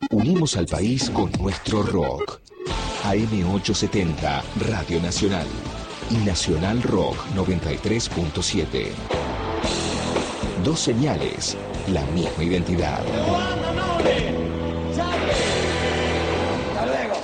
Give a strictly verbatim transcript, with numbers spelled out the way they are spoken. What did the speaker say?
Unimos al país con nuestro rock. A M ochocientos setenta, Radio Nacional. Y Nacional Rock noventa y tres punto siete. Dos señales, la misma identidad. Hasta luego.